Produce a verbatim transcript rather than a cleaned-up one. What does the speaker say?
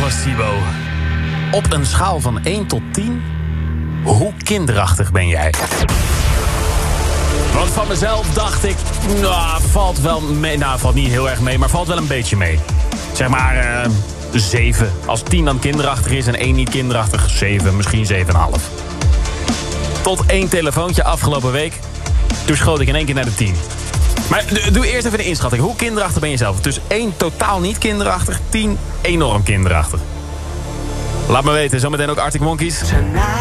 Thomas Sibo. Op een schaal van één tot tien, hoe kinderachtig ben jij? Want van mezelf dacht ik, nou, valt wel mee. Nou, valt niet heel erg mee, maar valt wel een beetje mee. Zeg maar uh, zeven. Als tien dan kinderachtig is en één niet kinderachtig, zeven, misschien zeven komma vijf. Tot één telefoontje afgelopen week. Toen schoot ik in één keer naar de tien. Maar doe eerst even de inschatting. Hoe kinderachtig ben je zelf? Dus één totaal niet kinderachtig, tien enorm kinderachtig. Laat me weten, zometeen ook Arctic Monkeys.